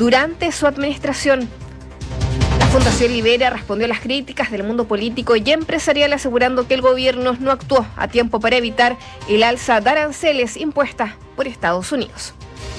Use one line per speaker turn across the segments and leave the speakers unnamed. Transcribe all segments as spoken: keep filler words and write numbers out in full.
durante su administración. La Fundación Libera respondió a las críticas del mundo político y empresarial asegurando que el gobierno no actuó a tiempo para evitar el alza de aranceles impuesta por Estados Unidos.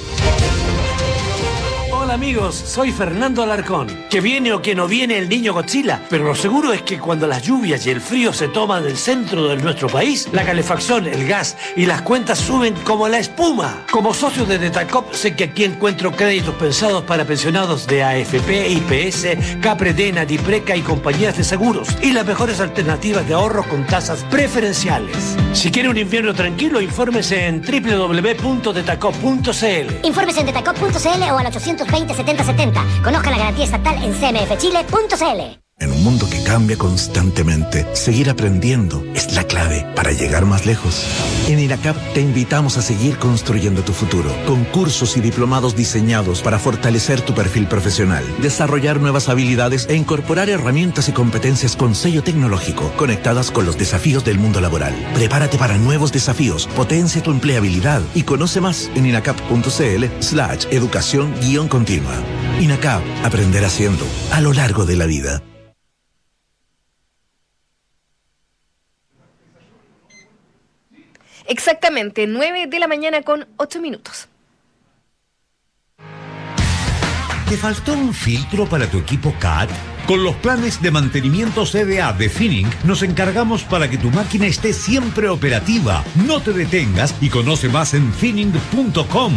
Hola amigos, soy Fernando Alarcón. Que viene o que no viene el niño Godzilla, pero lo seguro es que cuando las lluvias y el frío se toman el centro de nuestro país, la calefacción, el gas y las cuentas suben como la espuma. Como socio de Detacop sé que aquí encuentro créditos pensados para pensionados de A F P, I P S, Capredena, Dipreca y compañías de seguros y las mejores alternativas de ahorro con tasas preferenciales. Si quiere un invierno tranquilo, infórmese en doble u doble u doble u punto detacop punto c l.
Infórmese en detacop punto c l o al ochocientos veinte setenta setenta. Conozca la garantía estatal en c m f chile punto c l.
En un mundo que cambia constantemente, seguir aprendiendo es la clave para llegar más lejos. En INACAP te invitamos a seguir construyendo tu futuro, con cursos y diplomados diseñados para fortalecer tu perfil profesional, desarrollar nuevas habilidades e incorporar herramientas y competencias con sello tecnológico, conectadas con los desafíos del mundo laboral. Prepárate para nuevos desafíos, potencia tu empleabilidad y conoce más en inacap punto c l slash educación guión continua. INACAP, aprender haciendo, a lo largo de la vida.
Exactamente, nueve de la mañana con ocho minutos.
¿Te faltó un filtro para tu equipo C A D? Con los planes de mantenimiento C D A de Finning nos encargamos para que tu máquina esté siempre operativa. No te detengas y conoce más en finning punto com.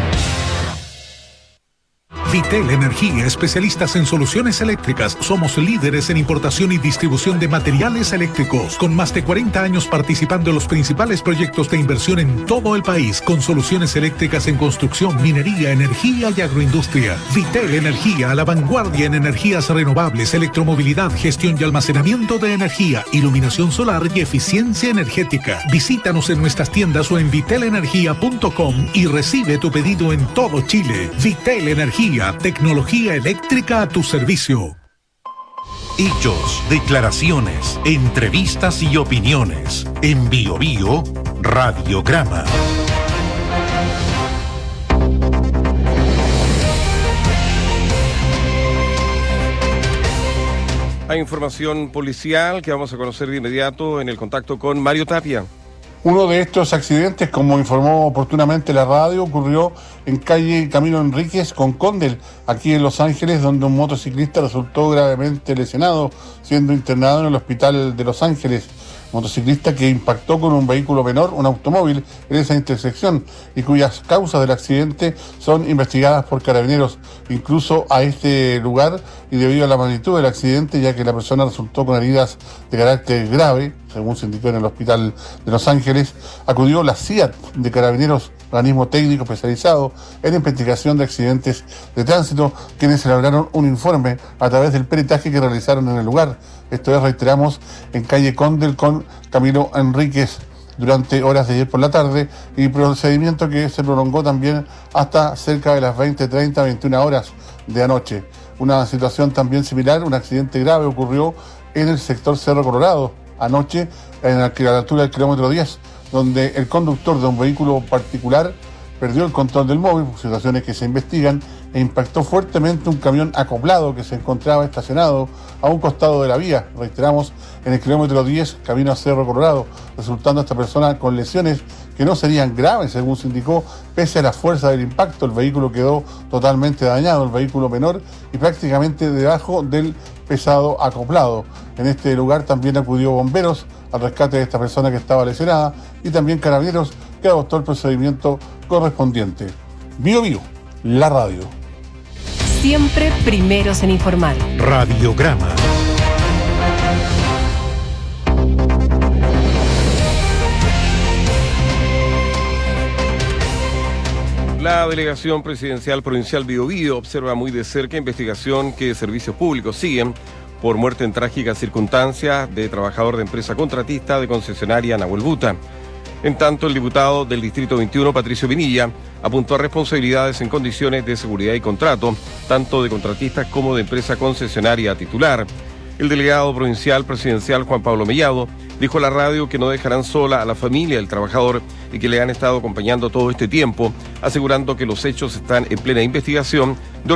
Vitel Energía, especialistas en soluciones eléctricas. Somos líderes en importación y distribución de materiales eléctricos, con más de cuarenta años participando en los principales proyectos de inversión en todo el país, con soluciones eléctricas en construcción, minería, energía y agroindustria. Vitel Energía, a la vanguardia en energías renovables, electromovilidad, gestión y almacenamiento de energía, iluminación solar y eficiencia energética. Visítanos en nuestras tiendas o en vitel energía punto com y recibe tu pedido en todo Chile. Vitel Energía, tecnología eléctrica a tu servicio.
Hechos, declaraciones, entrevistas y opiniones. En Bio Bio, Radiograma.
Hay información policial que vamos a conocer de inmediato en el contacto con Mario Tapia.
Uno de estos accidentes, como informó oportunamente la radio, ocurrió en calle Camilo Enríquez con Condel, aquí en Los Ángeles, donde un motociclista resultó gravemente lesionado, siendo internado en el hospital de Los Ángeles. Motociclista que impactó con un vehículo menor, un automóvil, en esa intersección y cuyas causas del accidente son investigadas por Carabineros. Incluso a este lugar, y debido a la magnitud del accidente, ya que la persona resultó con heridas de carácter grave, según se indicó en el hospital de Los Ángeles, acudió la C I A T de Carabineros, organismo técnico especializado en investigación de accidentes de tránsito, quienes elaboraron un informe a través del peritaje que realizaron en el lugar. Esto es, reiteramos, en calle Condel con Camilo Enríquez durante horas de ayer por la tarde, y procedimiento que se prolongó también hasta cerca de las veinte treinta, veintiuna horas de anoche. Una situación también similar, un accidente grave ocurrió en el sector Cerro Colorado anoche, en la altura del kilómetro diez, donde el conductor de un vehículo particular perdió el control del móvil, situaciones que se investigan, e impactó fuertemente un camión acoplado que se encontraba estacionado a un costado de la vía, reiteramos, en el kilómetro diez, camino a Cerro Colorado, resultando esta persona con lesiones que no serían graves, según se indicó, pese a la fuerza del impacto. El vehículo quedó totalmente dañado, el vehículo menor, y prácticamente debajo del pesado acoplado. En este lugar también acudió bomberos al rescate de esta persona que estaba lesionada, y también Carabineros, que adoptó el procedimiento correspondiente. Bio Bio, la radio.
Siempre primeros en informar.
Radiograma.
La Delegación Presidencial Provincial Biobío observa muy de cerca investigación que servicios públicos siguen por muerte en trágicas circunstancias de trabajador de empresa contratista de concesionaria Nahuel Buta. En tanto, el diputado del Distrito veintiuno, Patricio Pinilla, apuntó a responsabilidades en condiciones de seguridad y contrato, tanto de contratistas como de empresa concesionaria titular. El delegado provincial presidencial, Juan Pablo Mellado, dijo a la radio que no dejarán sola a la familia del trabajador y que le han estado acompañando todo este tiempo, asegurando que los hechos están en plena investigación de